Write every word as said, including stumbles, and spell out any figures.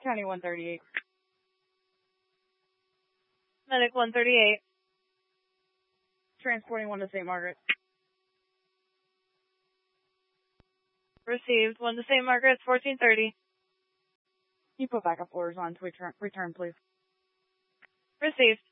County one thirty-eight. Medic one thirty-eight. Transporting one to Saint Margaret. Received. One to Saint Margaret's, fourteen thirty. You put backup orders on to return, return please. Received.